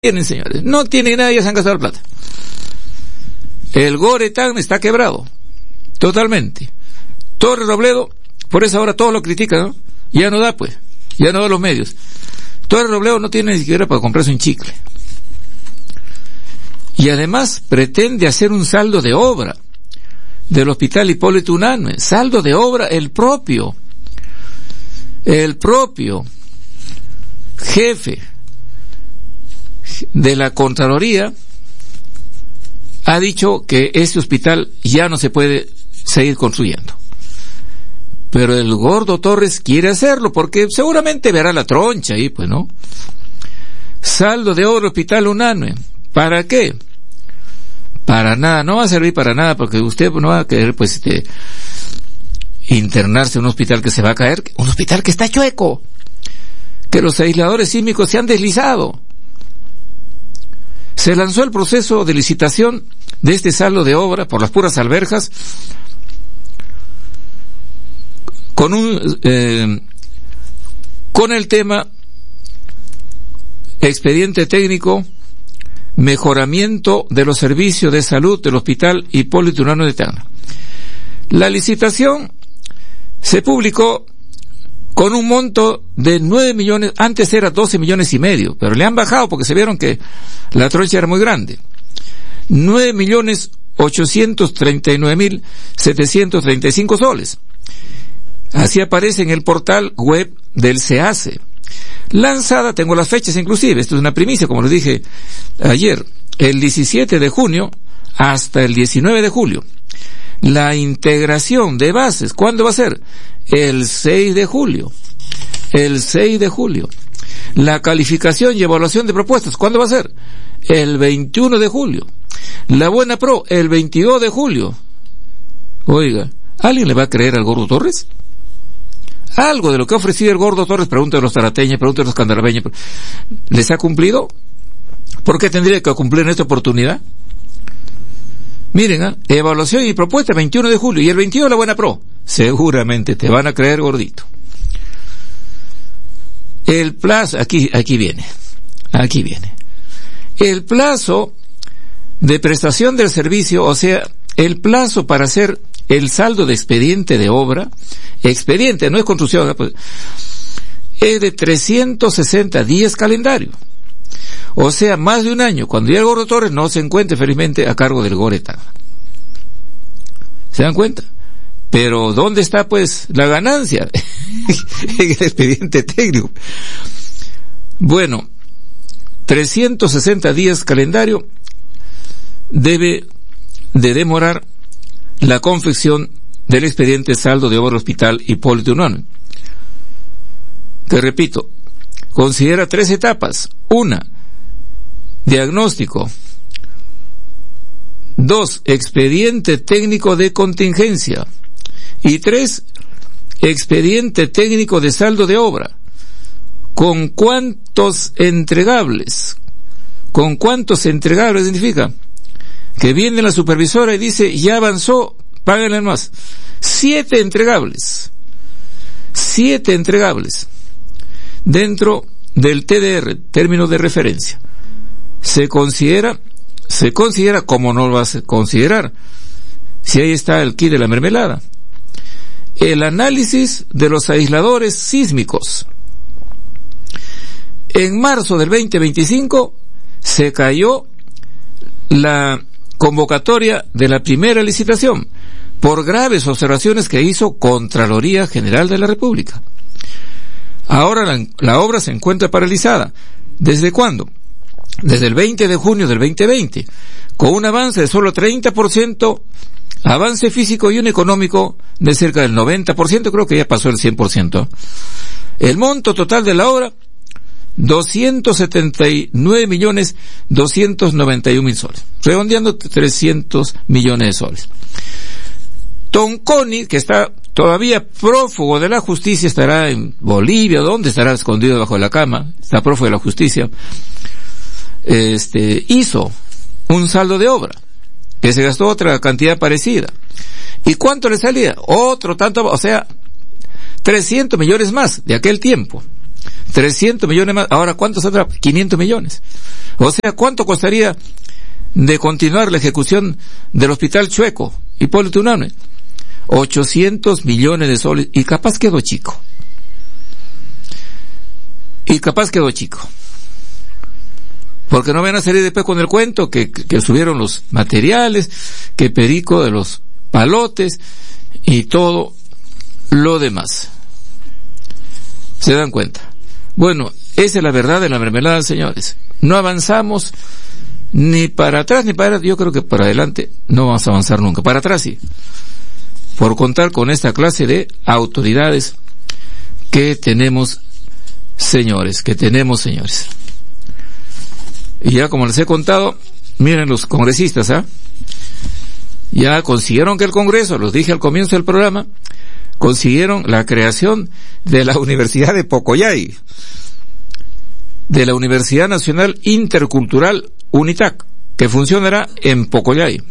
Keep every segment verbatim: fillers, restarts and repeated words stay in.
tienen, señores, no tienen nada, ya se han gastado la plata. El Goretán está quebrado, totalmente. Torre Robledo, por eso ahora todos lo critican, ¿no? Ya no da, pues, ya no da los medios. Torre Robledo no tiene ni siquiera para comprarse un chicle. Y además pretende hacer un saldo de obra del Hospital Hipólito Unanue, saldo de obra el propio, el propio jefe de la Contraloría ha dicho que este hospital ya no se puede seguir construyendo. Pero el gordo Torres quiere hacerlo porque seguramente verá la troncha ahí, pues, ¿no? Saldo de obra Hospital Unanue. ¿Para qué? Para nada, no va a servir para nada porque usted no va a querer, pues, este, internarse en un hospital que se va a caer, un hospital que está chueco, que los aisladores sísmicos se han deslizado. Se lanzó el proceso de licitación de este saldo de obra por las puras alberjas con un eh, con el tema expediente técnico, mejoramiento de los servicios de salud del Hospital Hipólito Unanue de Tacna. La licitación se publicó con un monto de nueve millones, antes era doce millones y medio, pero le han bajado porque se vieron que la troncha era muy grande. nueve millones ochocientos treinta y nueve mil setecientos treinta y cinco soles. Así aparece en el portal web del SEACE. Lanzada, tengo las fechas inclusive, esto es una primicia, como les dije ayer, el diecisiete de junio hasta el diecinueve de julio. La integración de bases, ¿cuándo va a ser? El seis de julio. El seis de julio. La calificación y evaluación de propuestas, ¿cuándo va a ser? El veintiuno de julio. La buena pro, el veintidós de julio. Oiga, ¿alguien le va a creer al gordo Torres? Algo de lo que ha ofrecido el gordo Torres, pregunta de los tarateños, pregunta de los candarabeños, ¿les ha cumplido? ¿Por qué tendría que cumplir en esta oportunidad? Miren, ¿eh? Evaluación y propuesta veintiuno de julio y el veintidós la buena pro. Seguramente te van a creer, gordito. El plazo, aquí, aquí viene, aquí viene. El plazo de prestación del servicio, o sea, el plazo para hacer el saldo de expediente de obra, expediente, no es construcción, pues, es de trescientos sesenta días calendario. O sea, más de un año, cuando ya el gordo Torres no se encuentre felizmente a cargo del Goretán. ¿Se dan cuenta? Pero ¿dónde está, pues, la ganancia? En el expediente técnico. Bueno, trescientos sesenta días calendario debe de demorar la confección del expediente saldo de obra Hospital Hipólito Unanue. Te repito, considera tres etapas. Una, diagnóstico. Dos, expediente técnico de contingencia. Y tres, expediente técnico de saldo de obra. ¿Con cuántos entregables? ¿Con cuántos entregables significa? Que viene la supervisora y dice, ya avanzó, páganle más. Siete entregables. Siete entregables. Dentro del T D R, término de referencia. Se considera, se considera, como no lo vas a considerar, si ahí está el kit de la mermelada. El análisis de los aisladores sísmicos. En marzo del veinte veinticinco se cayó la convocatoria de la primera licitación por graves observaciones que hizo Contraloría General de la República. Ahora la, la obra se encuentra paralizada. ¿Desde cuándo? Desde el veinte de junio del veinte veinte, con un avance de solo treinta por ciento, avance físico y un económico de cerca del noventa por ciento, creo que ya pasó el cien por ciento. El monto total de la obra, doscientos setenta y nueve millones doscientos noventa y un mil soles, redondeando trescientos millones de soles. Tonconi, que está todavía prófugo de la justicia, estará en Bolivia, ¿dónde estará escondido bajo la cama? Está prófugo de la justicia. Este, hizo un saldo de obra, que se gastó otra cantidad parecida. ¿Y cuánto le salía? Otro tanto, o sea, trescientos millones más de aquel tiempo. trescientos millones más. Ahora, ¿cuánto saldrá? quinientos millones. O sea, ¿cuánto costaría de continuar la ejecución del Hospital Chueco, Hipólito Unanue? ochocientos millones de soles, y capaz quedó chico. Y capaz quedó chico. Porque no van a salir después con el cuento que, que, que subieron los materiales, que perico de los palotes y todo lo demás. ¿Se dan cuenta? Bueno, esa es la verdad de la mermelada, señores. No avanzamos ni para atrás ni para adelante. Yo creo que para adelante no vamos a avanzar nunca. Para atrás sí. Por contar con esta clase de autoridades que tenemos, señores, que tenemos, señores. Y ya como les he contado, miren los congresistas, ¿ah? Ya consiguieron que el Congreso, los dije al comienzo del programa, consiguieron la creación de la Universidad de Pocoyay, de la Universidad Nacional Intercultural UNITAC, que funcionará en Pocoyay.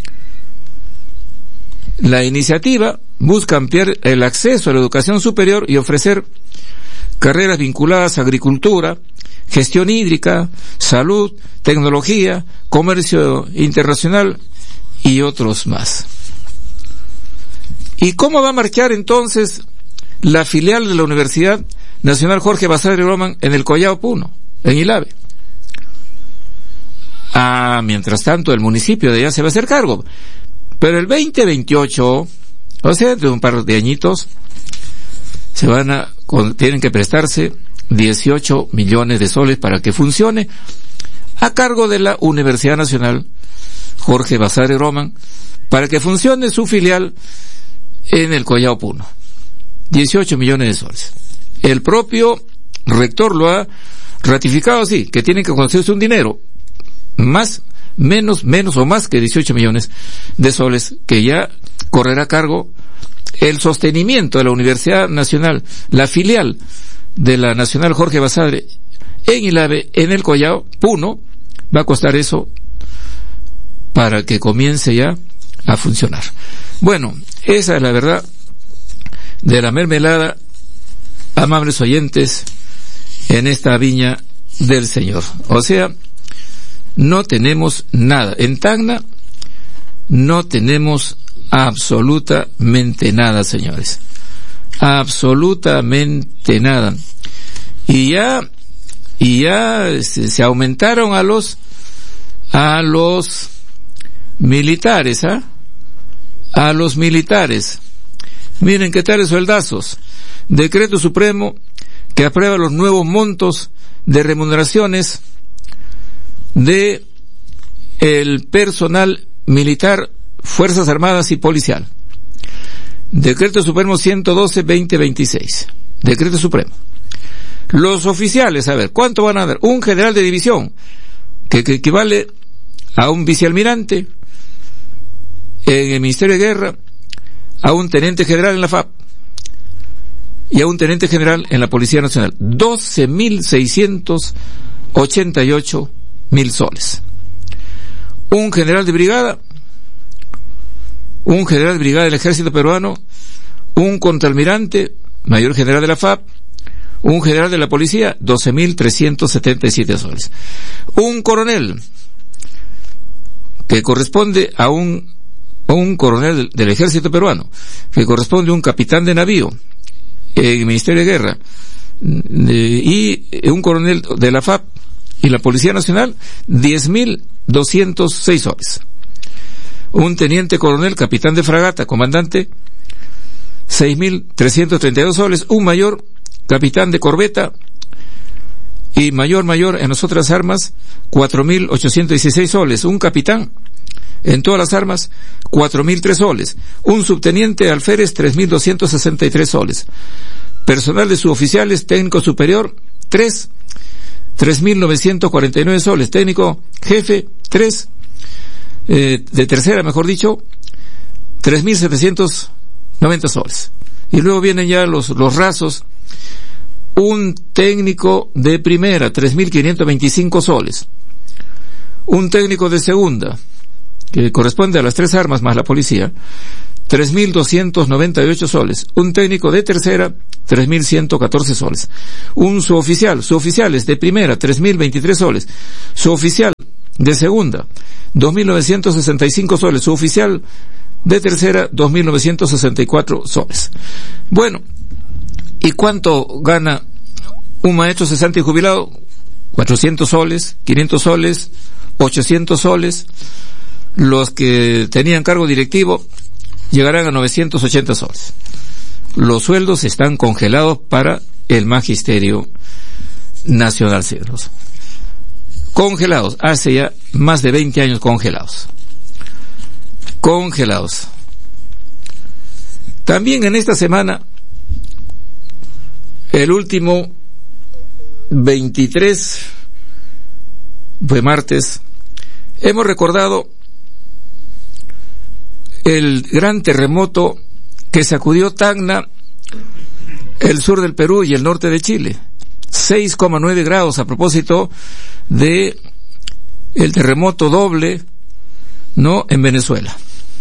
La iniciativa busca ampliar el acceso a la educación superior y ofrecer carreras vinculadas a agricultura, gestión hídrica, salud, tecnología, comercio internacional y otros más. ¿Y cómo va a marchar entonces la filial de la Universidad Nacional Jorge Basadre Roman en el Collao Puno, en Ilave? Ah, mientras tanto el municipio de allá se va a hacer cargo. Pero el veinte veintiocho, o sea, de un par de añitos, se van a, con, tienen que prestarse dieciocho millones de soles para que funcione a cargo de la Universidad Nacional Jorge Basadre Roman, para que funcione su filial en el Collao Puno. dieciocho millones de soles. El propio rector lo ha ratificado así, que tienen que conseguirse un dinero más, menos, menos o más que dieciocho millones de soles, que ya correrá a cargo el sostenimiento de la Universidad Nacional, la filial de la Nacional Jorge Basadre en Ilave, en el Collao Puno. Va a costar eso para que comience ya a funcionar. Bueno, esa es la verdad de la mermelada, amables oyentes, en esta viña del Señor. O sea, no tenemos nada. En Tacna no tenemos absolutamente nada, señores. Absolutamente nada. Y ya, y ya se, se aumentaron a los, a los militares, ¿ah? A los militares. Miren qué tales sueldazos. Decreto Supremo que aprueba los nuevos montos de remuneraciones de el personal militar, Fuerzas Armadas y Policial. Decreto Supremo ciento doce guión veinte veintiséis. Decreto Supremo. Los oficiales, a ver, ¿cuánto van a dar? Un general de división, que, que equivale a un vicealmirante en el Ministerio de Guerra, a un teniente general en la F A P y a un teniente general en la Policía Nacional. doce mil seiscientos ochenta y ocho mil soles. Un general de brigada, un general de brigada del Ejército Peruano, un contraalmirante, mayor general de la F A P, un general de la Policía, doce mil trescientos setenta y siete soles. Un coronel, que corresponde a un, a un coronel del, del Ejército Peruano, que corresponde a un capitán de navío en el Ministerio de Guerra, y un coronel de la F A P y la Policía Nacional, diez mil doscientos seis soles. Un teniente coronel, capitán de fragata, comandante, seis mil trescientos treinta y dos soles. Un mayor, capitán de corbeta y mayor mayor en las otras armas, cuatro mil ochocientos dieciséis soles. Un capitán en todas las armas, cuatro mil tres soles. Un subteniente alférez, tres mil doscientos sesenta y tres soles. Personal de suboficiales, técnico superior, tres, tres mil novecientos cuarenta y nueve soles. Técnico jefe, tres, eh, de tercera, mejor dicho, tres mil setecientos noventa soles. Y luego vienen ya los, los rasos. Un técnico de primera, tres mil quinientos veinticinco soles. Un técnico de segunda, que corresponde a las tres armas más la policía, tres mil doscientos noventa y ocho soles. Un técnico de tercera, tres mil ciento catorce soles. Un suboficial, suboficiales de primera, tres mil veintitrés soles. Suboficial de segunda, dos mil novecientos sesenta y cinco soles. Suboficial de tercera, dos mil novecientos sesenta y cuatro soles. Bueno, ¿y cuánto gana un maestro cesante y jubilado? cuatrocientos soles, quinientos soles, ochocientos soles. Los que tenían cargo directivo llegarán a novecientos ochenta soles. Los sueldos están congelados para el Magisterio Nacional, señores. Congelados, hace ya más de veinte años congelados. Congelados. También en esta semana, el último veintitrés, fue martes, hemos recordado el gran terremoto que sacudió Tacna, el sur del Perú y el norte de Chile. seis coma nueve grados a propósito de el terremoto doble, ¿no?, en Venezuela.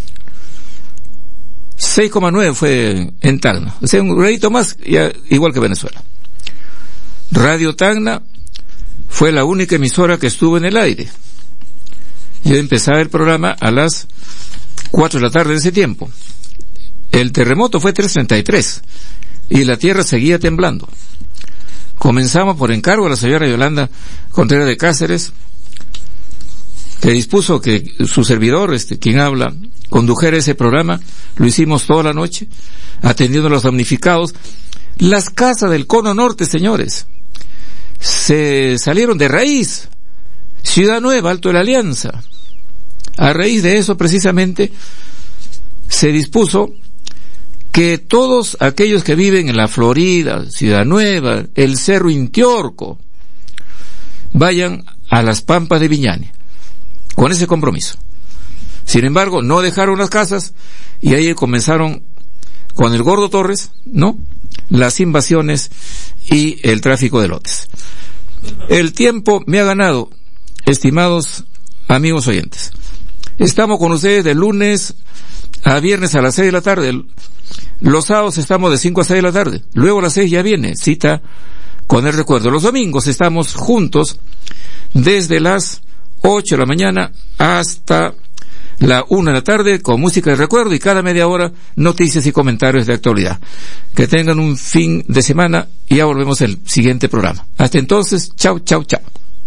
seis coma nueve fue en Tacna, o sea, un gradito más, ya, igual que Venezuela. Radio Tacna fue la única emisora que estuvo en el aire. Yo empezaba el programa a las cuatro de la tarde de ese tiempo. El terremoto fue tres treinta y tres y la tierra seguía temblando. Comenzamos por encargo de la señora Yolanda Contreras de Cáceres, que dispuso que su servidor, este, quien habla, condujera ese programa. Lo hicimos toda la noche, atendiendo a los damnificados. Las casas del Cono Norte, señores, se salieron de raíz. Ciudad Nueva, Alto de la Alianza. A raíz de eso, precisamente, se dispuso que todos aquellos que viven en la Florida, Ciudad Nueva, el Cerro Intiorco, vayan a las Pampas de Viñani, con ese compromiso. Sin embargo, no dejaron las casas, y ahí comenzaron con el Gordo Torres, ¿no?, las invasiones y el tráfico de lotes. El tiempo me ha ganado, estimados amigos oyentes. Estamos con ustedes de lunes a viernes a las seis de la tarde. Los sábados estamos de cinco a seis de la tarde. Luego a las seis ya viene cita con el recuerdo. Los domingos estamos juntos desde las ocho de la mañana hasta la una de la tarde con música de recuerdo, y cada media hora noticias y comentarios de actualidad. Que tengan un fin de semana y ya volvemos al siguiente programa. Hasta entonces, chau, chau, chau.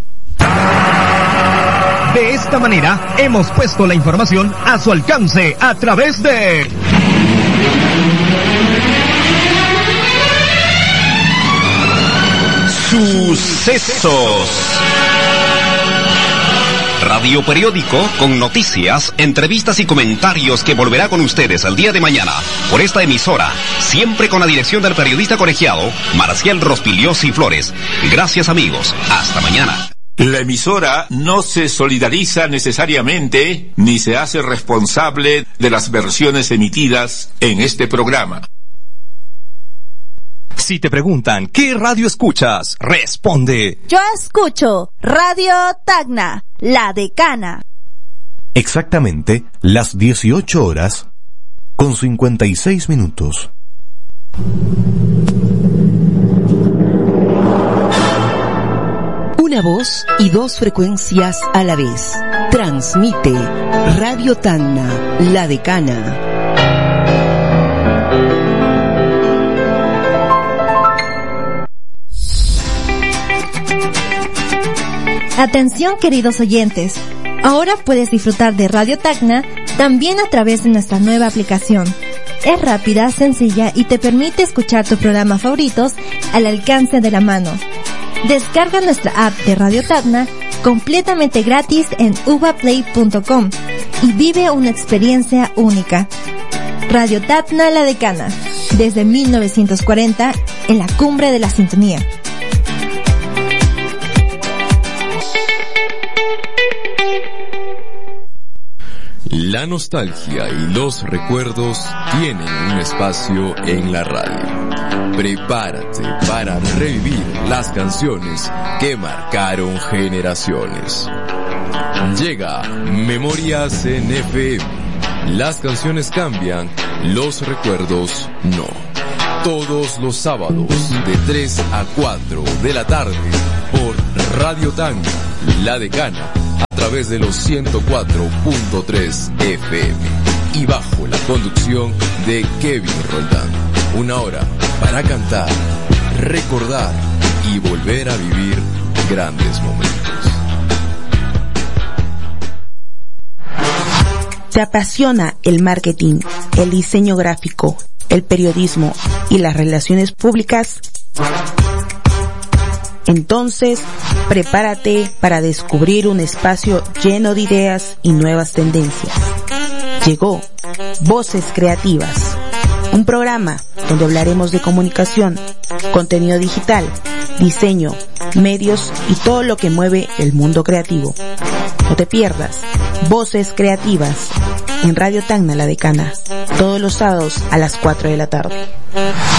De esta manera hemos puesto la información a su alcance a través de Sucesos. Radio periódico con noticias, entrevistas y comentarios que volverá con ustedes el día de mañana por esta emisora, siempre con la dirección del periodista colegiado Marcial Rospigliosi Flores. Gracias, amigos. Hasta mañana. La emisora no se solidariza necesariamente ni se hace responsable de las versiones emitidas en este programa. Si te preguntan ¿qué radio escuchas?, responde: yo escucho Radio Tacna, La Decana. Exactamente las dieciocho horas con cincuenta y seis minutos. Una voz y dos frecuencias a la vez. Transmite Radio Tacna, La Decana. Atención, queridos oyentes. Ahora puedes disfrutar de Radio Tacna también a través de nuestra nueva aplicación. Es rápida, sencilla y te permite escuchar tus programas favoritos al alcance de la mano. Descarga nuestra app de Radio Tacna completamente gratis en uvaplay punto com y vive una experiencia única. Radio Tacna, La Decana, desde mil novecientos cuarenta en la cumbre de la sintonía. La nostalgia y los recuerdos tienen un espacio en la radio. Prepárate para revivir las canciones que marcaron generaciones. Llega Memorias en F M. Las canciones cambian, los recuerdos no. Todos los sábados de tres a cuatro de la tarde por Radio Tacna, La Decana, a través de los ciento cuatro punto tres F M y bajo la conducción de Kevin Roldán. Una hora para cantar, recordar y volver a vivir grandes momentos. ¿Te apasiona el marketing, el diseño gráfico, el periodismo y las relaciones públicas? Entonces, prepárate para descubrir un espacio lleno de ideas y nuevas tendencias. Llegó Voces Creativas, un programa donde hablaremos de comunicación, contenido digital, diseño, medios y todo lo que mueve el mundo creativo. No te pierdas Voces Creativas en Radio Tacna, La Decana, todos los sábados a las cuatro de la tarde.